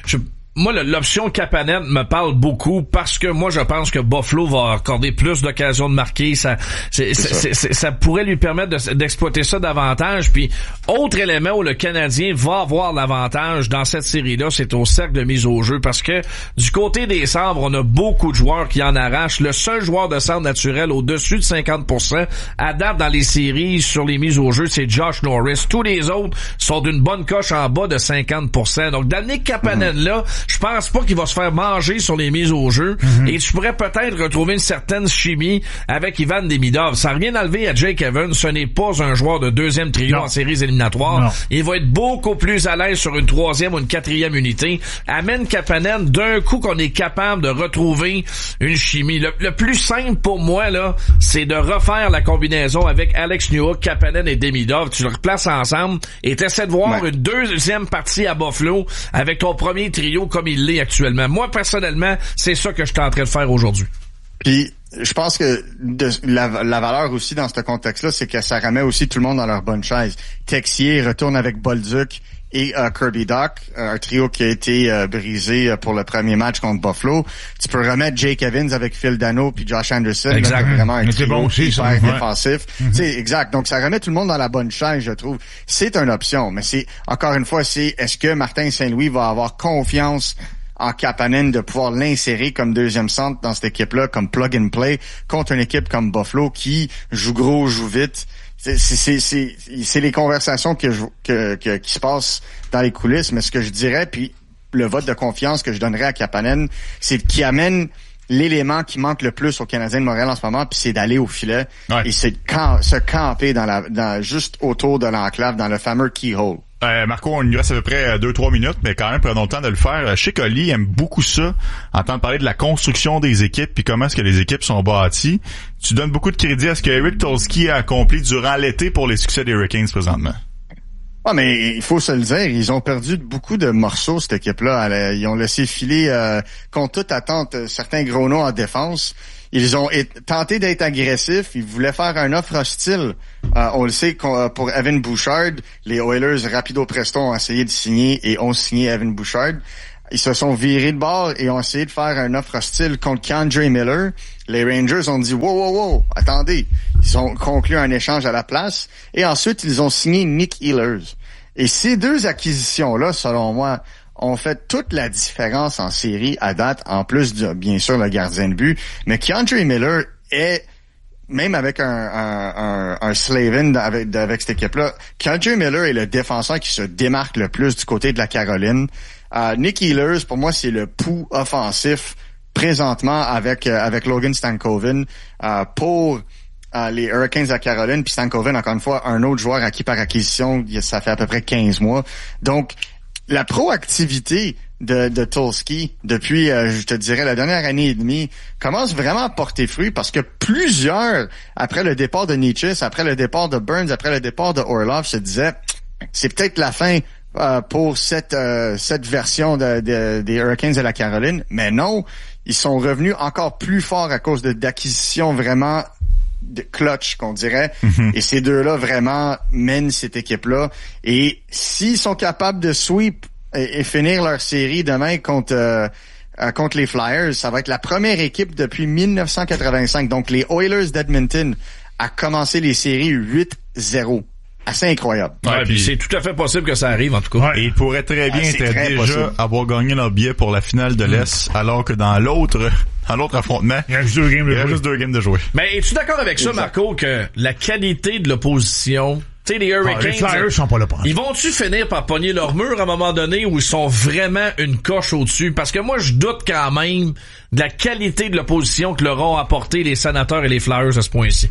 moi, l'option Kapanen me parle beaucoup parce que moi, je pense que Buffalo va accorder plus d'occasions de marquer. Ça, c'est, c'est, c'est, c'est, ça pourrait lui permettre de, d'exploiter ça davantage. Puis, autre élément où le Canadien va avoir l'avantage dans cette série-là, c'est au cercle de mise au jeu parce que du côté des Sabres, on a beaucoup de joueurs qui en arrachent. Le seul joueur de centre naturel au-dessus de cinquante pour cent à date dans les séries sur les mises au jeu, c'est Josh Norris. Tous les autres sont d'une bonne coche en bas de cinquante pour cent. Donc, d'amener Kapanen mm-hmm. là, je pense pas qu'il va se faire manger sur les mises au jeu. Mm-hmm. Et tu pourrais peut-être retrouver une certaine chimie avec Ivan Demidov. Sans rien enlever à Jake Evans, ce n'est pas un joueur de deuxième trio non. en séries éliminatoires. Non. Il va être beaucoup plus à l'aise sur une troisième ou une quatrième unité. Amène Kapanen d'un coup qu'on est capable de retrouver une chimie. Le, le plus simple pour moi, là, c'est de refaire la combinaison avec Alex Newhook, Kapanen et Demidov. Tu le replaces ensemble et t'essaies de voir ouais. une deuxième partie à Buffalo avec ton premier trio comme il l'est actuellement. Moi, personnellement, c'est ça que je suis en train de faire aujourd'hui. Puis, je pense que de, la, la valeur aussi dans ce contexte-là, c'est que ça remet aussi tout le monde dans leur bonne chaise. Texier retourne avec Bolduc et euh, Kirby Dach, un trio qui a été euh, brisé pour le premier match contre Buffalo. Tu peux remettre Jake Evans avec Phil Dano puis Josh Anderson. Exact. Là, vraiment un Mais trio bon aussi, hyper ça, défensif. Ouais. Mm-hmm. Tu sais, exact. Donc, ça remet tout le monde dans la bonne chaise, je trouve. C'est une option, mais c'est, encore une fois, c'est est-ce que Martin Saint-Louis va avoir confiance en Kapanen de pouvoir l'insérer comme deuxième centre dans cette équipe-là, comme plug and play, contre une équipe comme Buffalo qui joue gros, joue vite. C'est, c'est, c'est, c'est les conversations que je, que, que, qui se passent dans les coulisses, mais ce que je dirais, puis le vote de confiance que je donnerais à Kapanen, c'est qu'il amène l'élément qui manque le plus aux Canadiens de Montréal en ce moment, puis c'est d'aller au filet ouais. et c'est de camp, se camper dans la, dans, juste autour de l'enclave, dans le fameux keyhole. Euh, Marco, il nous reste à peu près deux trois minutes, mais quand même, prenons le temps de le faire. Je sais qu'Oli aime beaucoup ça, entendre parler de la construction des équipes puis comment est-ce que les équipes sont bâties. Tu donnes beaucoup de crédit à ce que Eric Tulsky a accompli durant l'été pour les succès des Hurricanes présentement. Ah, mais il faut se le dire, ils ont perdu beaucoup de morceaux, cette équipe-là. Ils ont laissé filer, euh, contre toute attente, certains gros noms en défense. Ils ont été, tenté d'être agressifs. Ils voulaient faire un offre hostile. Euh, on le sait, pour Evan Bouchard, les Oilers, rapido presto, ont essayé de signer et ont signé Evan Bouchard. Ils se sont virés de bord et ont essayé de faire un offre hostile contre K'Andre Miller. Les Rangers ont dit « Wow, wow, wow, attendez ». Ils ont conclu un échange à la place. Et ensuite, ils ont signé Nick Ehlers. Et ces deux acquisitions-là, selon moi, ont fait toute la différence en série à date, en plus de, bien sûr, le gardien de but. Mais K'Andre Miller est, même avec un, un, un, un Slavin avec, avec cette équipe-là, K'Andre Miller est le défenseur qui se démarque le plus du côté de la Caroline. Uh, Nick Ehlers, pour moi, c'est le pouls offensif présentement avec euh, avec Logan Stankoven uh, pour uh, les Hurricanes à Caroline. Puis Stankoven, encore une fois, un autre joueur acquis par acquisition, ça fait à peu près quinze mois. Donc, la proactivité de, de Tulsky depuis, euh, je te dirais, la dernière année et demie, commence vraiment à porter fruit parce que plusieurs, après le départ de Nietzsche, après le départ de Burns, après le départ de Orlov, se disaient, c'est peut-être la fin Euh, pour cette euh, cette version de, de, des Hurricanes de la Caroline, mais non, ils sont revenus encore plus forts à cause de d'acquisitions vraiment de clutch, qu'on dirait, mm-hmm. et ces deux-là vraiment mènent cette équipe-là, et s'ils sont capables de sweep et, et finir leur série demain contre euh, euh, contre les Flyers, ça va être la première équipe depuis dix-neuf cent quatre-vingt-cinq, donc les Oilers d'Edmonton, à commencer les séries huit zéro. Assez incroyable. Ouais, ouais, puis c'est tout à fait possible que ça arrive, en tout cas. Ouais, et ils pourraient très bien ah, être déjà possible. avoir gagné leur billet pour la finale de l'Est, mm. alors que dans l'autre, dans l'autre affrontement, il y a juste deux games de, jouer. Juste deux games de jouer. Mais es-tu d'accord avec exact. ça, Marco, que la qualité de l'opposition, tu sais, les Hurricanes, ah, les Flyers sont pas là pour ils vont-tu finir par pogner leur mur à un moment donné où ils sont vraiment une coche au-dessus? Parce que moi, je doute quand même de la qualité de l'opposition que leur ont apporté les Sénateurs et les Flyers à ce point-ci.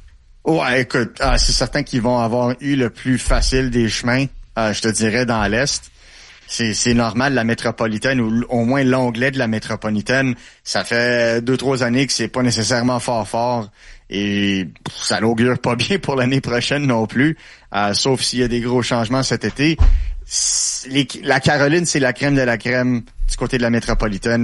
Ouais, écoute, ah, c'est certain qu'ils vont avoir eu le plus facile des chemins, euh, je te dirais, dans l'Est. C'est, c'est normal, la métropolitaine, ou au moins l'onglet de la métropolitaine, ça fait deux, trois années que c'est pas nécessairement fort fort, et ça l'augure pas bien pour l'année prochaine non plus, euh, sauf s'il y a des gros changements cet été. Les, la Caroline, c'est la crème de la crème du côté de la métropolitaine.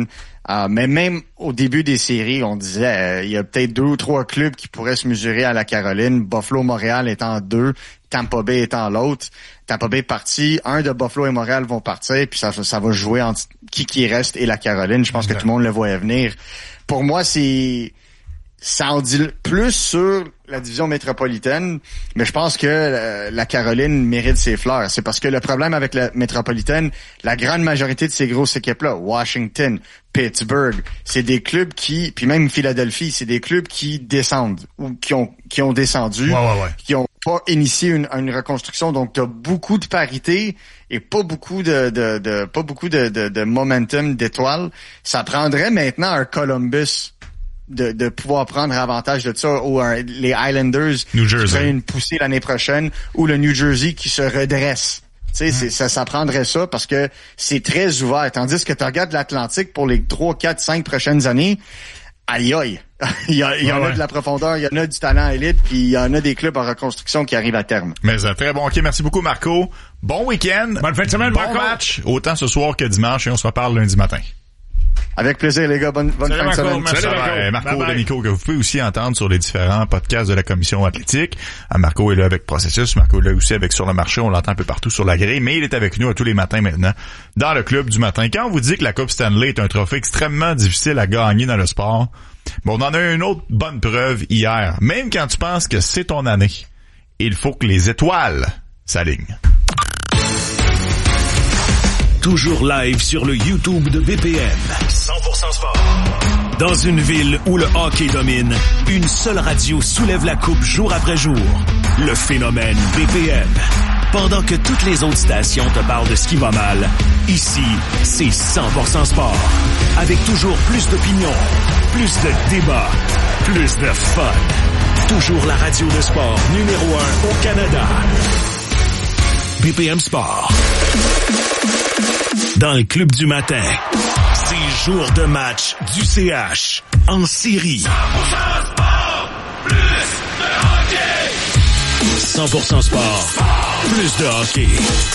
Euh, mais même au début des séries, on disait euh, il y a peut-être deux ou trois clubs qui pourraient se mesurer à la Caroline. Buffalo, Montréal étant deux, Tampa Bay étant l'autre. Tampa Bay est parti, un de Buffalo et Montréal vont partir, puis ça, ça va jouer entre qui qui reste et la Caroline. Je pense exact. Que tout le monde le voyait venir. Pour moi, c'est ça en dit plus sur la division métropolitaine, mais je pense que euh, la Caroline mérite ses fleurs. C'est parce que le problème avec la métropolitaine, la grande majorité de ces grosses équipes-là, Washington, Pittsburgh, c'est des clubs qui, puis même Philadelphie, c'est des clubs qui descendent ou qui ont qui ont descendu, ouais, ouais, ouais. qui ont pas initié une, une reconstruction. Donc, t'as beaucoup de parité et pas beaucoup de, de, de pas beaucoup de, de, de momentum d'étoiles. Ça prendrait maintenant un Columbus de, de pouvoir prendre avantage de ça, ou un, les Islanders New qui Jersey. feraient une poussée l'année prochaine, ou le New Jersey qui se redresse. Tu sais, c'est, ça, ça prendrait ça parce que c'est très ouvert. Tandis que tu regardes l'Atlantique pour les trois, quatre, cinq prochaines années, aïe aïe. il y, a, il y en ouais, a ouais. de la profondeur, il y en a du talent élite, puis il y en a des clubs en reconstruction qui arrivent à terme. Mais un très bon hockey. Merci beaucoup, Marco. Bon week-end. Bonne fin de semaine, bon Marco. match, autant ce soir que dimanche, et on se reparle lundi matin. Avec plaisir, les gars. Bonne, bonne Salut, fin de Marco. semaine. Merci, Ça va, Marco. euh, Marco Bye bye. D'Amico, que vous pouvez aussi entendre sur les différents podcasts de la Commission athlétique. Ah, Marco est là avec Processus. Marco est là aussi avec Sur le marché. On l'entend un peu partout sur la grille, mais il est avec nous à tous les matins maintenant dans le club du matin. Quand on vous dit que la Coupe Stanley est un trophée extrêmement difficile à gagner dans le sport, bon, on en a une autre bonne preuve hier. Même quand tu penses que c'est ton année, il faut que les étoiles s'alignent. Toujours live sur le YouTube de B P M. cent pour cent sport. Dans une ville où le hockey domine, une seule radio soulève la coupe jour après jour. Le phénomène B P M. Pendant que toutes les autres stations te parlent de ce qui va mal, ici, c'est cent pour cent sport. Avec toujours plus d'opinions, plus de débats, plus de fun. Toujours la radio de sport numéro un au Canada. B P M Sport. Dans le club du matin, c'est jour de match du C H en série. cent pour cent sport, plus de hockey. cent pour cent sport, plus de hockey.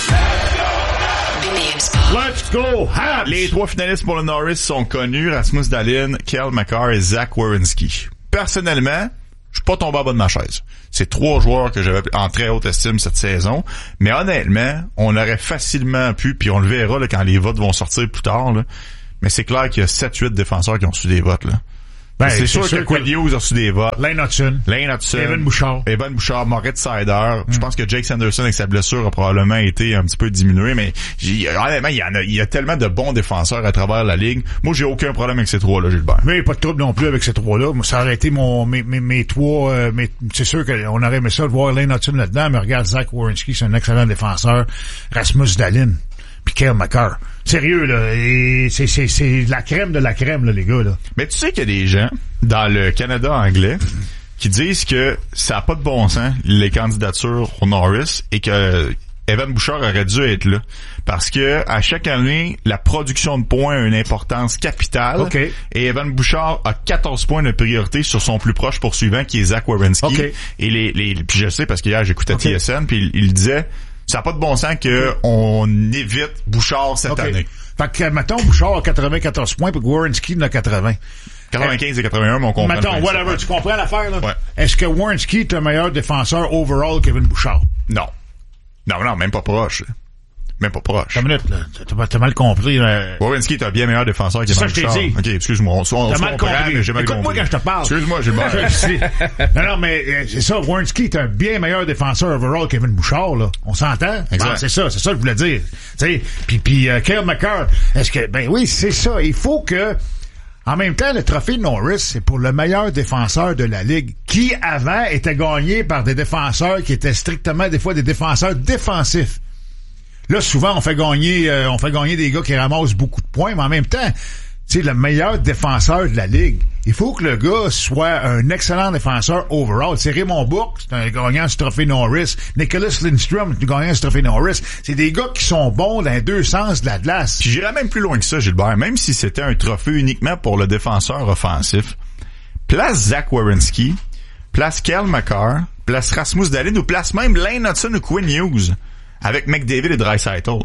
Let's go, Habs! Les trois finalistes pour le Norris sont connus, Rasmus Dahlin, Cale Makar et Zach Werenski. Personnellement, je suis pas tombé en bas de ma chaise. C'est trois joueurs que j'avais en très haute estime cette saison. Mais honnêtement, on aurait facilement pu, puis on le verra là, quand les votes vont sortir plus tard, là. Mais c'est clair qu'il y a sept huit défenseurs qui ont reçu des votes, là. Ben, c'est, c'est sûr, sûr que que- Quinn Hughes a reçu des votes. Lane Hudson. Lane Hudson. Evan Bouchard. Evan Bouchard, Moritz Seider. Je pense que Jake Sanderson avec sa blessure a probablement été un petit peu diminué, mais j'ai, honnêtement, il y en a, il y a tellement de bons défenseurs à travers la ligue. Moi, j'ai aucun problème avec ces trois-là, Gilbert. Mais pas de trouble non plus avec ces trois-là. Moi, ça aurait été mon, mes, mes, mes trois, euh, mes, c'est sûr qu'on aurait aimé ça de voir Lane Hudson là-dedans, mais regarde, Zach Werenski, c'est un excellent défenseur. Rasmus Dahlin. Puis Cale Makar. Sérieux, là. Et c'est, c'est, c'est la crème de la crème, là, les gars, là. Mais tu sais qu'il y a des gens dans le Canada anglais qui disent que ça n'a pas de bon sens, les candidatures au Norris, et que Evan Bouchard aurait dû être là. Parce que à chaque année, la production de points a une importance capitale. Okay. Et Evan Bouchard a quatorze points de priorité sur son plus proche poursuivant, qui est Zach Werenski. Okay. Et les, les, puis je sais parce qu'hier j'écoutais Okay. T S N, puis il, il disait ça n'a pas de bon sens que on évite Bouchard cette Okay. année. Fait que, mettons, Bouchard a quatre-vingt-quatorze points, puis Werenski en a quatre-vingts. quatre-vingt-quinze et quatre-vingt-un, mais on comprend. Mettons, le principe. whatever, tu comprends l'affaire, là? Ouais. Est-ce que Werenski est un meilleur défenseur overall qu'Evan Bouchard? Non. Non, non, même pas proche. Même pas proche. T'as une minute, là. T'as, t'as mal compris, là. Werenski est un bien meilleur défenseur C'est qu'Evan ça, je t'ai Bouchard. dit. OK, excuse-moi. On, on, on T'as se mal comprend, compris. mais j'ai mal Écoute-moi compris. quand je te parle. Excuse-moi, Gilbert. Je sais. non, non, mais euh, c'est ça, Werenski est un bien meilleur défenseur overall qu'Evan Bouchard, là. On s'entend? Exact. Bon, c'est ça, c'est ça que je voulais dire. Tu sais, puis puis euh, Cale Makar, est-ce que ben oui, c'est ça, il faut que en même temps, le trophée Norris, c'est pour le meilleur défenseur de la Ligue, qui, avant, était gagné par des défenseurs qui étaient strictement, des fois, des défenseurs défensifs. Là, souvent, on fait gagner, euh, on fait gagner des gars qui ramassent beaucoup de points, mais en même temps, tu sais, le meilleur défenseur de la Ligue, il faut que le gars soit un excellent défenseur overall. C'est Raymond Bourque, c'est un gagnant du trophée Norris. Nicholas Lindstrom, c'est un gagnant du trophée Norris. C'est des gars qui sont bons dans les deux sens de la glace. Puis j'irais même plus loin que ça, Gilbert. Même si c'était un trophée uniquement pour le défenseur offensif, place Zach Werenski, place Cale Makar, place Rasmus Dahlin ou place même Lane Hudson ou Quinn Hughes avec McDavid et Draisaitl.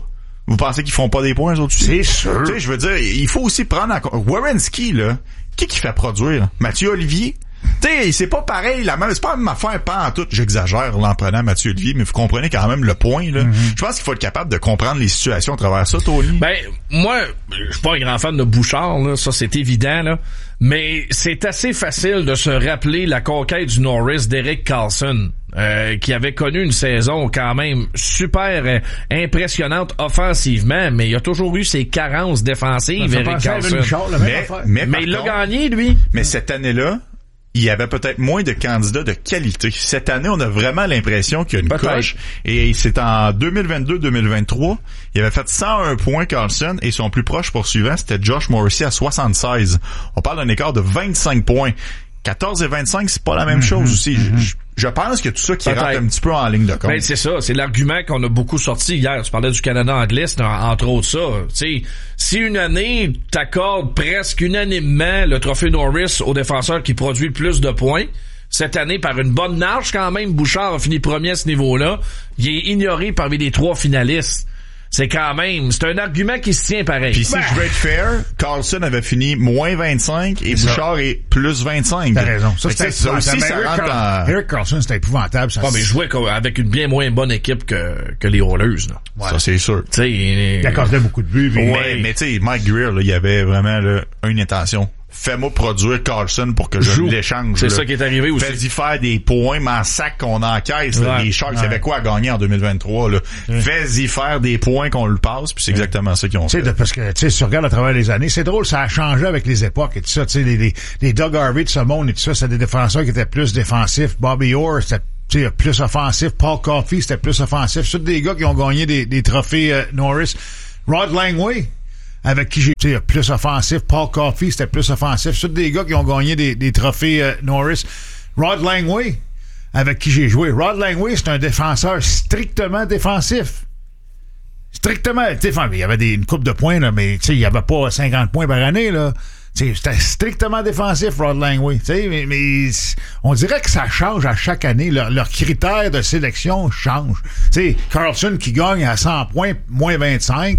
Vous pensez qu'ils font pas des points, eux autres? C'est sûr. Tu sais, je veux dire, il faut aussi prendre en compte... Werenski, là, qui qui fait produire? Mathieu Olivier? Tu sais, c'est pas pareil, la même, c'est pas la même affaire, pas en tout. J'exagère là, en prenant Mathieu Olivier, mais vous comprenez quand même le point, là. Mm-hmm. Je pense qu'il faut être capable de comprendre les situations à travers ça, Tony. Ben, moi, je suis pas un grand fan de Bouchard, là. Ça, c'est évident, là. Mais c'est assez facile de se rappeler la conquête du Norris d'Eric Carlson, euh, qui avait connu une saison quand même super euh, impressionnante offensivement, mais il a toujours eu ses carences défensives, Eric Carlson. Mais, mais, mais il l'a gagné, lui. Mais cette année-là, il y avait peut-être moins de candidats de qualité. Cette année, on a vraiment l'impression qu'il y a une peut-être. coche. Et c'est en deux mille vingt-deux deux mille vingt-trois, il avait fait cent un points Carlson et son plus proche poursuivant, c'était Josh Morrissey à soixante-seize. On parle d'un écart de vingt-cinq points. quatorze et vingt-cinq, c'est pas la même mm-hmm, chose aussi. Mm-hmm. Je, je pense que tout ça qui rentre un petit peu en ligne de compte. Ben, c'est ça. C'est l'argument qu'on a beaucoup sorti hier. Tu parlais du Canada anglais, c'est entre autres ça. Tu sais, si une année, t'accordes presque unanimement le trophée Norris au défenseur qui produit le plus de points, cette année, par une bonne marge quand même, Bouchard a fini premier à ce niveau-là. Il est ignoré parmi les trois finalistes. C'est quand même, c'est un argument qui se tient pareil. Puis si ben. je veux être fair, Carlson avait fini moins vingt-cinq et c'est Bouchard ça. est plus vingt-cinq. T'as raison. Ça, c'était ça aussi, ça rentre Carl- dans... Eric Carlson, c'était épouvantable. Ça, oh, mais il jouait avec une bien moins bonne équipe que, que les Oilers, là. Ouais. Ça, c'est sûr. Tu sais, il, il accordait beaucoup de buts. Mais, ouais. mais tu sais, Mike Greer, là, il avait vraiment, là, une intention. Fais-moi produire Carlson pour que je Joue. l'échange. C'est là. ça qui est arrivé aussi. Fais-y faire des points, mais en sac qu'on encaisse. Ouais. Là, les Sharks, ouais. avaient quoi à gagner en deux mille vingt-trois? Là? Ouais. Fais-y faire des points qu'on le passe, puis c'est ouais. exactement ça qu'ils ont fait. De, parce que tu sais, si tu regardes à travers les années, c'est drôle, ça a changé avec les époques et tout ça. Tu sais, les, les, les Doug Harvey de ce monde et tout ça, c'était des défenseurs qui étaient plus défensifs. Bobby Orr, c'était tu sais, plus offensif. Paul Coffey, c'était plus offensif. C'est tous des gars qui ont gagné des, des trophées euh, Norris. Rod Langway, avec qui j'ai été plus offensif. Paul Coffey, c'était plus offensif. C'est tous des gars qui ont gagné des, des trophées euh, Norris. Rod Langway, avec qui j'ai joué. Rod Langway, c'est un défenseur strictement défensif. Strictement, tu sais, il y avait des, une coupe de points, là, mais tu sais, il y avait pas cinquante points par année, là. T'sais, c'était strictement défensif, Rod Langway. Mais, mais on dirait que ça change à chaque année. Leurs leur critères de sélection changent. T'sais, Carlson qui gagne à cent points, moins vingt-cinq.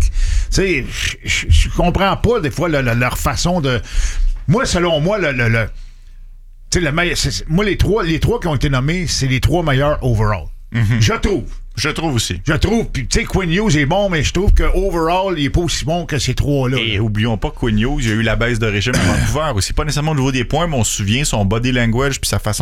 Je comprends pas des fois le, le, leur façon de... Moi, selon moi, le... le, le, le meilleur, moi, les trois, les trois qui ont été nommés, c'est les trois meilleurs overall. Mm-hmm. Je trouve. Je trouve aussi. Je trouve. Puis, tu sais, Quinn Hughes est bon, mais je trouve que overall, il est pas aussi bon que ces trois-là. Et là. oublions pas que Quinn Hughes, il y a eu la baisse de régime à Vancouver aussi. Pas nécessairement au niveau des points, mais on se souvient son body language puis sa façon